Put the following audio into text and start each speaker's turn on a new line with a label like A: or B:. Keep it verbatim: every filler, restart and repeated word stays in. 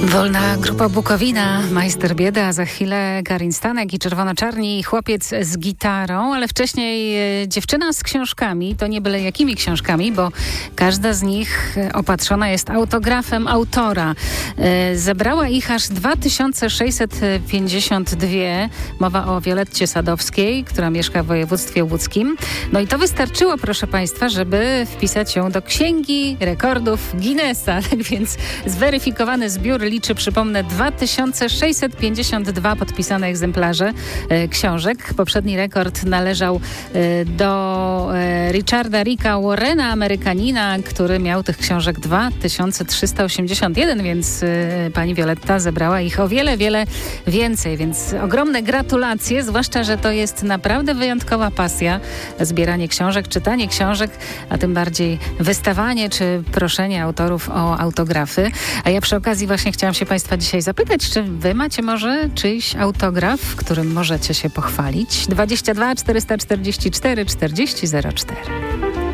A: Wolna Grupa Bukowina, Majster Bieda, a za chwilę Karin Stanek i Czerwono-Czarni, chłopiec z gitarą, ale wcześniej e, dziewczyna z książkami, to nie byle jakimi książkami, bo każda z nich opatrzona jest autografem autora. E, zebrała ich aż dwa tysiące sześćset pięćdziesiąt dwie. Mowa o Violetcie Sadowskiej, która mieszka w województwie łódzkim. No i to wystarczyło, proszę Państwa, żeby wpisać ją do Księgi Rekordów Guinnessa. Tak więc zweryfikowany zbiór liczy, przypomnę, dwa tysiące sześćset pięćdziesiąt dwa podpisane egzemplarze e, książek. Poprzedni rekord należał e, do e, Richarda Ricka Warrena, Amerykanina, który miał tych książek dwa tysiące trzysta osiemdziesiąt jeden, więc e, pani Violetta zebrała ich o wiele, wiele więcej. Więc ogromne gratulacje, zwłaszcza, że to jest naprawdę wyjątkowa pasja. Zbieranie książek, czytanie książek, a tym bardziej wystawanie czy proszenie autorów o autografy. A ja przy okazji właśnie chciałam się Państwa dzisiaj zapytać, czy Wy macie może czyjś autograf, którym możecie się pochwalić? dwadzieścia dwa czterysta czterdzieści cztery czterdzieści zero cztery.